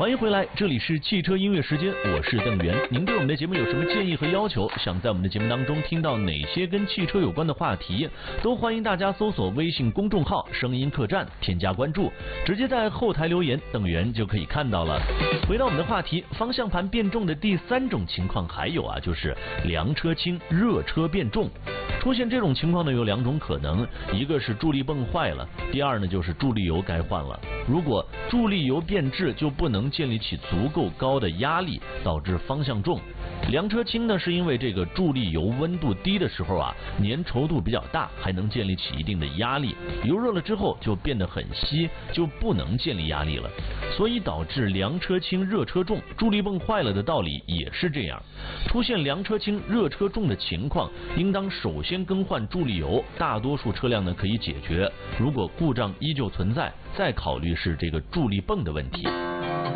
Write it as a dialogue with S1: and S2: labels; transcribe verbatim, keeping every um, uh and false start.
S1: 欢迎回来，这里是汽车音乐时间，我是邓源。您对我们的节目有什么建议和要求？想在我们的节目当中听到哪些跟汽车有关的话题？都欢迎大家搜索微信公众号“声音客栈”，添加关注，直接在后台留言，邓源就可以看到了。回到我们的话题，方向盘变重的第三种情况还有啊，就是凉车轻，热车变重。出现这种情况呢，有两种可能，一个是助力泵坏了，第二呢就是助力油该换了。如果助力油变质，就不能建立起足够高的压力，导致方向重。凉车轻呢，是因为这个助力油温度低的时候啊，粘稠度比较大，还能建立起一定的压力。油热了之后就变得很稀，就不能建立压力了，所以导致凉车轻，热车重。助力泵坏了的道理也是这样。出现凉车轻，热车重的情况，应当首先更换助力油。大多数车辆呢可以解决，如果故障依旧存在，再考虑是这个助力泵的问题。